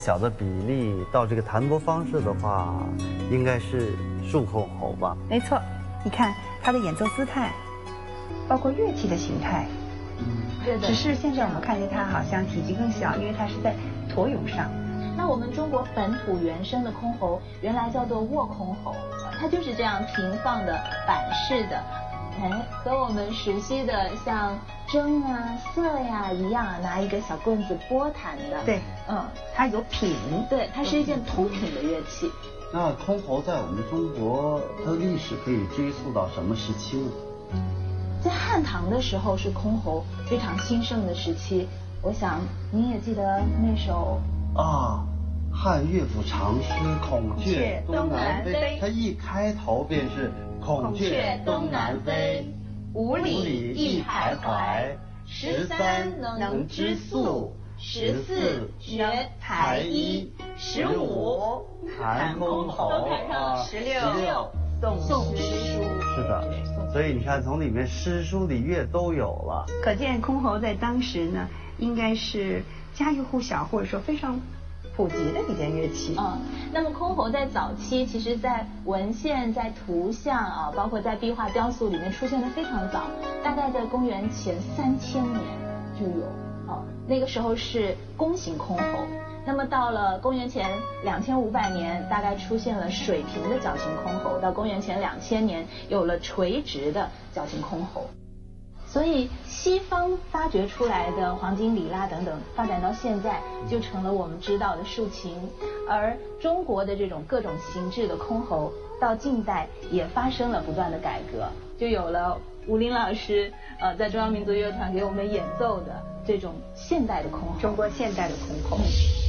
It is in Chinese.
小的比例到这个弹拨方式的话，应该是竖箜篌吧？ 没错，你看它的演奏姿态，包括乐器的形态，只是现在我们看见它好像体积更小，因为它是在驼俑上。 那我们中国本土原生的箜篌原来叫做握箜篌，它就是这样平放的板式的，和我们熟悉的像筝啊、瑟呀一样，拿一个小棍子拨弹的。 对，它有品， 对，它是一件通品的乐器。 那箜篌在我们中国它的历史可以追溯到什么时期呢？ 在汉唐的时候是箜篌非常兴盛的时期，我想您也记得那首汉乐府长诗《孔雀东南飞》，它一开头便是孔雀东南飞，5里一徘徊，13能知宿，14学才艺，15弹箜篌， 都弹上了16 宋诗书。 是的，所以你看，从里面诗书礼乐都有了。 可见箜篌在当时呢，应该是家喻户晓，或者说非常普及的一件乐器。 那么箜篌在早期，其实在文献、在图像包括在壁画雕塑里面出现的非常早，大概在公元前3000年就有。那个时候是弓形箜篌。那么到了公元前2500年，大概出现了水平的角形箜篌，到公元前2000年有了垂直的角形箜篌。所以西方发掘出来的黄金、里拉等等，发展到现在就成了我们知道的竖琴，而中国的这种各种形制的箜篌，到近代也发生了不断的改革，就有了吴林老师在中央民族乐团给我们演奏的这种现代的箜篌， 中国现代的箜篌。